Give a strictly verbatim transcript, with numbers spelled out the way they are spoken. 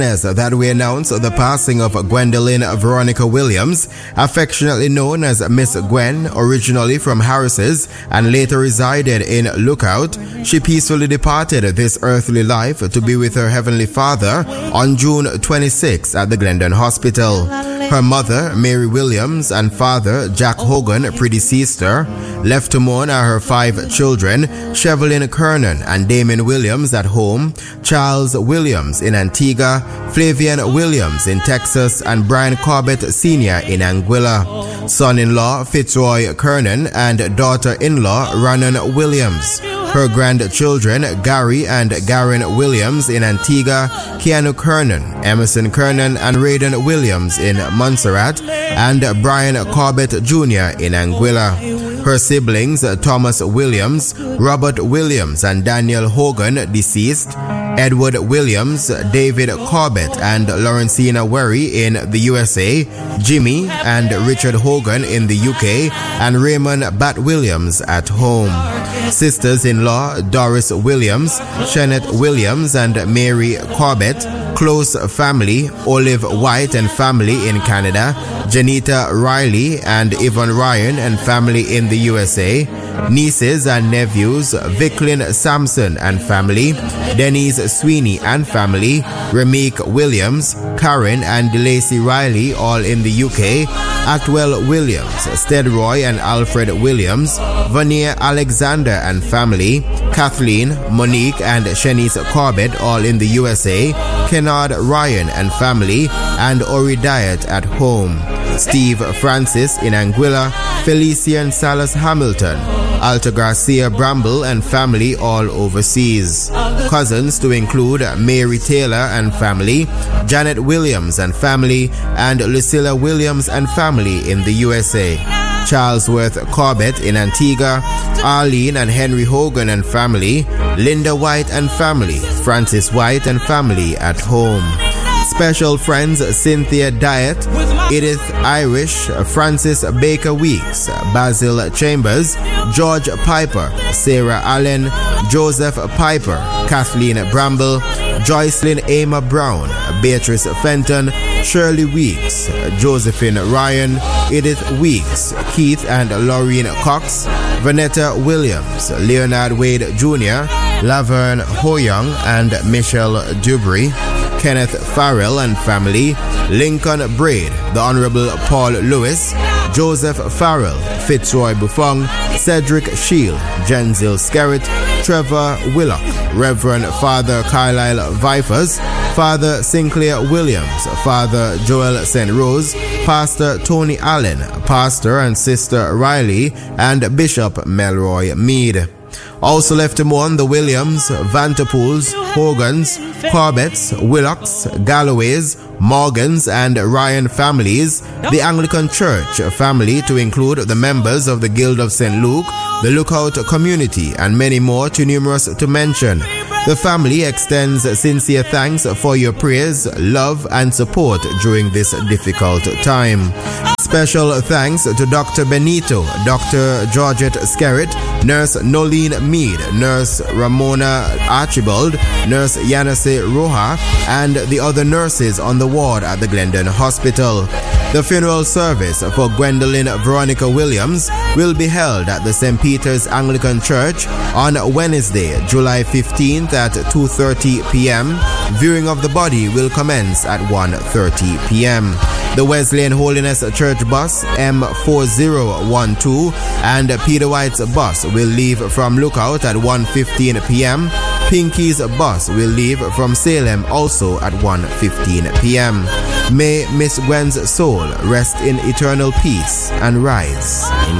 That we announce the passing of Gwendolyn Veronica Williams, affectionately known as Miss Gwen, originally from Harris's and later resided in Lookout. She peacefully departed this earthly life to be with her Heavenly Father on June twenty-sixth at the Glendon Hospital. Her mother, Mary Williams, and father, Jack Hogan, predeceased her. Left to mourn are her five children, Shevelyn Kernan and Damon Williams at home, Charles Williams in Antigua, Flavian Williams in Texas, and Brian Corbett Senior in Anguilla. Son-in-law Fitzroy Kernan and daughter-in-law Rhiannon Williams. Her grandchildren Gary and Garen Williams in Antigua, Keanu Kernan, Emerson Kernan and Raiden Williams in Montserrat, and Brian Corbett Junior in Anguilla. Her siblings Thomas Williams, Robert Williams and Daniel Hogan deceased, Edward Williams, David Corbett and Lawrencina Werry in the U S A, Jimmy and Richard Hogan in the U K, and Raymond Bat Williams at home. Sisters-in-law Doris Williams, Shanette Williams and Mary Corbett. Close family Olive White and family in Canada, Janita Riley and Yvonne Ryan and family in the U S A. Nieces and nephews Vicklin Sampson and family, Denise Sweeney and family, Ramik Williams, Karen and Lacey Riley all in the U K, Atwell Williams, Stedroy and Alfred Williams, Vanier Alexander and family, Kathleen, Monique and Shanice Corbett all in the U S A, Kennard Ryan and family, and Ori Diet at home. Steve Francis in Anguilla, Felician Salas Hamilton, Alta Garcia Bramble and family all overseas. Cousins to include Mary Taylor and family, Janet Williams and family, and Lucilla Williams and family in the U S A. Charlesworth Corbett in Antigua, Arlene and Henry Hogan and family, Linda White and family, Francis White and family at home. Special friends Cynthia Diet, Edith Irish, Francis Baker Weeks, Basil Chambers, George Piper, Sarah Allen, Joseph Piper, Kathleen Bramble, Joycelyn Ama Brown, Beatrice Fenton, Shirley Weeks, Josephine Ryan, Edith Weeks, Keith and Laureen Cox, Vanetta Williams, Leonard Wade Junior, Laverne Hoyoung and Michelle Dubry, Kenneth Farrell and family, Lincoln Braid, the Honorable Paul Lewis, Joseph Farrell, Fitzroy Buffong, Cedric Shield, Jenzil Skerritt, Trevor Willock, Reverend Father Carlisle Vifers, Father Sinclair Williams, Father Joel Saint Rose, Pastor Tony Allen, Pastor and Sister Riley, and Bishop Melroy Mead. Also left to mourn the Williams, Vanterpools, Hogans, Corbetts, Willocks, Galloways, Morgans and Ryan families, the Anglican Church family to include the members of the Guild of Saint Luke, the Lookout community, and many more too numerous to mention. The family extends sincere thanks for your prayers, love, and support during this difficult time. Special thanks to Doctor Benito, Doctor Georgette Skerritt, Nurse Nolene Mead, Nurse Ramona Archibald, Nurse Yanase Roja, and the other nurses on the ward at the Glendon Hospital. The funeral service for Gwendolyn Veronica Williams will be held at the Saint Peter's Anglican Church on Wednesday, July fifteenth at two thirty p.m. Viewing of the body will commence at one thirty p.m. The Wesleyan Holiness Church bus M four zero one two and Peter White's bus will leave from Lookout at one fifteen p.m. Pinky's bus will leave from Salem also at one fifteen p.m. May Miss Gwen's soul rest in eternal peace and rise in